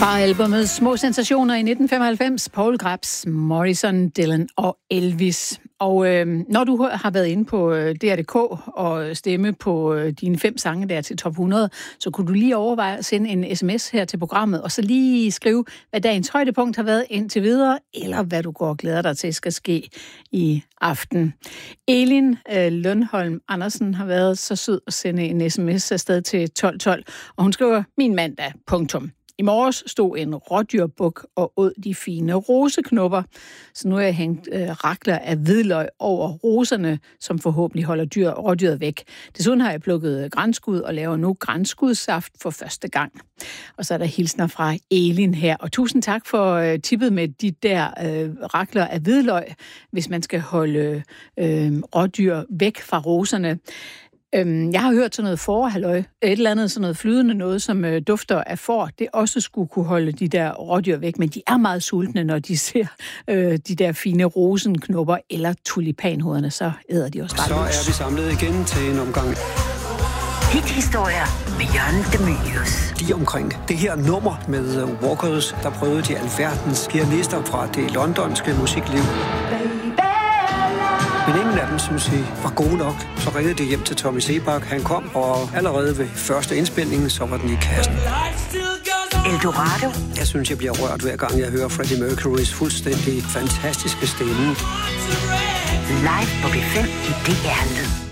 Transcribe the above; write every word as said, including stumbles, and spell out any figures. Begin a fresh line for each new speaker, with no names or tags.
Fra albumet Små Sensationer i nitten femoghalvfems, Paul Krebs, Morrison, Dylan og Elvis. Og øh, når du har været inde på D R punktum D K og stemme på øh, dine fem sange der til top hundrede, så kunne du lige overveje at sende en sms her til programmet, og så lige skrive, hvad dagens højdepunkt har været indtil videre, eller hvad du går og glæder dig til skal ske i aften. Elin øh, Lundholm Andersen har været så sød at sende en sms afsted til tolv tolv, og hun skriver, min mandag, punktum. I morges stod en rådyrbuk og åd de fine roseknopper, så nu er jeg hængt øh, rakler af hvidløg over roserne, som forhåbentlig holder dyr, rådyret væk. Desuden har jeg plukket granskud og laver nu granskudsaft for første gang. Og så er der hilsner fra Elin her, og tusind tak for øh, tippet med de der øh, rakler af hvidløg, hvis man skal holde øh, rådyr væk fra roserne. Jeg har hørt sådan noget forhalløj, et eller andet sådan noget flydende noget, som øh, dufter af får, det også skulle kunne holde de der rådyr væk, men de er meget sultne, når de ser øh, de der fine rosenknopper eller tulipanhovederne, så æder de også bare.
Så er vi samlet igen til en omgang.
Hithistorier med Jørgen De Mylius.
De omkring det her nummer med Walkers, der prøvede de alverdens pianister fra det londonske musikliv. Men ingen af dem, synes I, var gode nok. Så ringede de hjem til Tommy Sebak. Han kom, og allerede ved første indspilning, så var den i kassen.
Eldorado.
Jeg synes, jeg bliver rørt hver gang, jeg hører Freddie Mercurys fuldstændig fantastiske stemme.
Live på B fem i D R Lyd.